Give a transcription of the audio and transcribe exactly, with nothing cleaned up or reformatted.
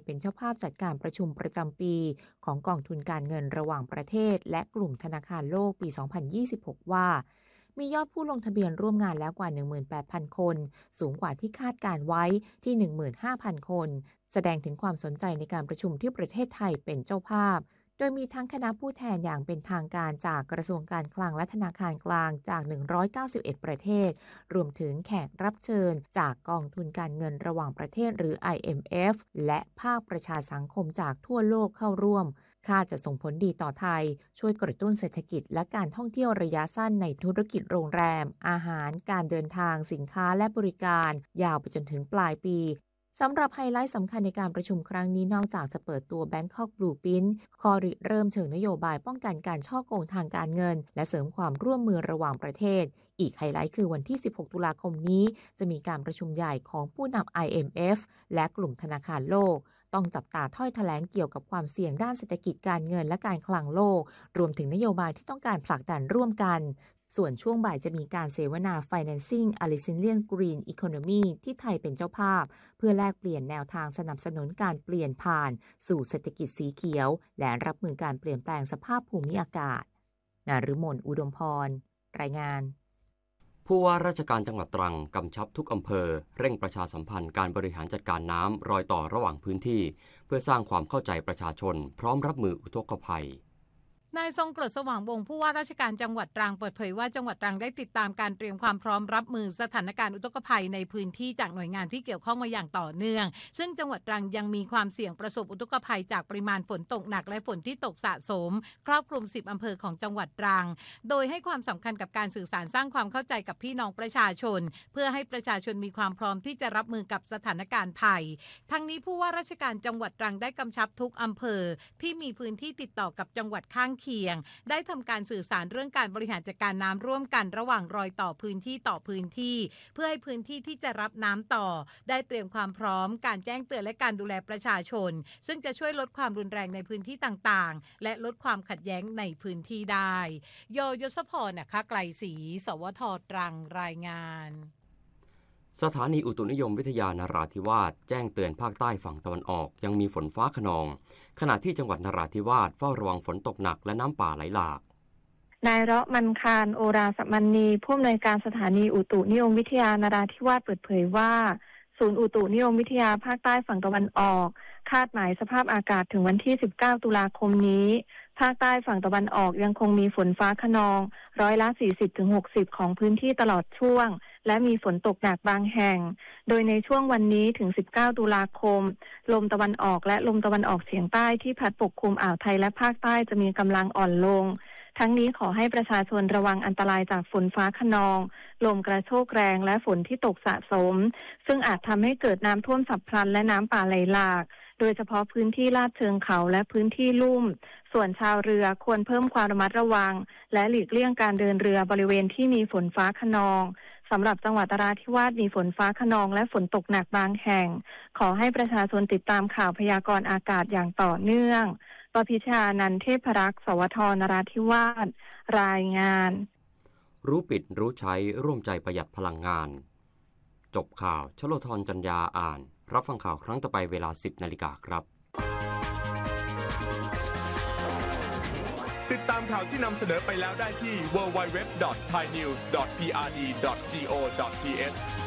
เป็นเจ้าภาพจัดการประชุมประจำปีของกองทุนการเงินระหว่างประเทศและกลุ่มธนาคารโลกปี สองพันยี่สิบหก ว่ามียอดผู้ลงทะเบียนร่วมงานแล้วกว่า หนึ่งหมื่นแปดพัน คนสูงกว่าที่คาดการไว้ที่ หนึ่งหมื่นห้าพัน คนแสดงถึงความสนใจในการประชุมที่ประเทศไทยเป็นเจ้าภาพโดยมีทั้งคณะผู้แทนอย่างเป็นทางการจากกระทรวงการคลังและธนาคารกลางจากหนึ่งร้อยเก้าสิบเอ็ดประเทศรวมถึงแขกรับเชิญจากกองทุนการเงินระหว่างประเทศหรือ ไอ เอ็ม เอฟ และภาคประชาสังคมจากทั่วโลกเข้าร่วมคาดจะส่งผลดีต่อไทยช่วยกระตุ้นเศรษฐกิจและการท่องเที่ยวระยะสั้นในธุรกิจโรงแรมอาหารการเดินทางสินค้าและบริการยาวไปจนถึงปลายปีสำหรับไฮไลท์สำคัญในการประชุมครั้งนี้นอกจากจะเปิดตัว Bangkok Blueprint ข้อริเริ่มเชิงนโยบายป้องกันการฉ้อโกงทางการเงินและเสริมความร่วมมือระหว่างประเทศอีกไฮไลท์คือวันที่สิบหกตุลาคมนี้จะมีการประชุมใหญ่ของผู้นำ ไอ เอ็ม เอฟ และกลุ่มธนาคารโลกต้องจับตาถ้อยแถลงเกี่ยวกับความเสี่ยงด้านเศรษฐกิจการเงินและการคลังโลกรวมถึงนโยบายที่ต้องการผลักดันร่วมกันส่วนช่วงบ่ายจะมีการเสวนา Financing a Resilient Green Economy ที่ไทยเป็นเจ้าภาพเพื่อแลกเปลี่ยนแนวทางสนับสนุนการเปลี่ยนผ่านสู่เศรษฐกิจสีเขียวและรับมือการเปลี่ยนแปลงสภาพภูมิอากาศนฤมลอุดมพรรายงานผู้ว่าราชการจังหวัดตรังกำชับทุกอำเภอเร่งประชาสัมพันธ์การบริหารจัดการน้ำรอยต่อระหว่างพื้นที่เพื่อสร้างความเข้าใจประชาชนพร้อมรับมืออุทกภัยนายทรงกรดสว่างวงศ์ผู้ว่าราชการจังหวัดตรังเปิดเผยว่าจังหวัดตรังได้ติดตามการเตรียมความพร้อมรับมือสถานการณ์อุทกภัยในพื้นที่จากหน่วยงานที่เกี่ยวข้องมาอย่างต่อเนื่องซึ่งจังหวัดตรังยังมีความเสี่ยงประสบอุทกภัยจากปริมาณฝนตกหนักและฝนที่ตกสะสมครอบคลุมสิบอำเภอของจังหวัดตรังโดยให้ความสำคัญกับการสื่อสารสร้างความเข้าใจกับพี่น้องประชาชนเพื่อให้ประชาชนมีความพร้อมที่จะรับมือกับสถานการณ์ภัยทั้งนี้ผู้ว่าราชการจังหวัดตรังได้กำชับทุกอำเภอที่มีพื้นที่ติดต่อกับจังหวัดข้างเคียงได้ทำการสื่อสารเรื่องการบริหารจัดการน้ำร่วมกันระหว่างรอยต่อพื้นที่ต่อพื้นที่เพื่อให้พื้นที่ที่จะรับน้ำต่อได้เตรียมความพร้อมการแจ้งเตือนและการดูแลประชาชนซึ่งจะช่วยลดความรุนแรงในพื้นที่ต่างๆและลดความขัดแย้งในพื้นที่ได้โยยศพรนะคะไกลศรีสวทตรังรายงานสถานีอุตุนิยมวิทยานราธิวาสแจ้งเตือนภาคใต้ฝั่งตะวันออกยังมีฝนฟ้าคะนองขณะที่จังหวัดนราธิวาสเฝ้าระวังฝนตกหนักและน้ำป่าไหลหลากนายเราะมันคารโอราสมันนีผู้อำนวยการสถานีอุตุนิยมวิทยานราธิวาสเปิดเผยว่าศูนย์อุตุนิยมวิทยาภาคใต้ฝั่งตะวันออกคาดหมายสภาพอากาศถึงวันที่สิบเก้าตุลาคมนี้ภาคใต้ฝั่งตะวันออกยังคงมีฝนฟ้าคะนองร้อยละ สี่สิบถึงหกสิบ ของพื้นที่ตลอดช่วงและมีฝนตกหนักบางแห่งโดยในช่วงวันนี้ถึงสิบเก้าตุลาคมลมตะวันออกและลมตะวันออกเฉียงใต้ที่พัดปกคลุมอ่าวไทยและภาคใต้จะมีกำลังอ่อนลงทั้งนี้ขอให้ประชาชนระวังอันตรายจากฝนฟ้าคะนองลมกระโชกแรงและฝนที่ตกสะสมซึ่งอาจทำให้เกิดน้ำท่วมฉับพลันและน้ำป่าไหลหลากโดยเฉพาะพื้นที่ลาดเชิงเขาและพื้นที่ลุ่มส่วนชาวเรือควรเพิ่มความระมัดระวังและหลีกเลี่ยงการเดินเรือบริเวณที่มีฝนฟ้าคะนองสำหรับจังหวัดนราธิวาสมีฝนฟ้าคะนองและฝนตกหนักบางแห่งขอให้ประชาชนติดตามข่าวพยากรณ์อากาศอย่างต่อเนื่องปพิชานันเทพรักษ์สวทนราธิวาสรายงานรู้ปิดรู้ใช้ร่วมใจประหยัดพลังงานจบข่าวชโลธรจันยาอ่านรับฟังข่าวครั้งต่อไปเวลา สิบนาฬิกาครับติดตามข่าวที่นำเสนอไปแล้วได้ที่ ดับเบิลยู ดับเบิลยู ดับเบิลยู ดอท ไทยนิวส์ ดอท พี อาร์ ดี ดอท โก ดอท ที เอช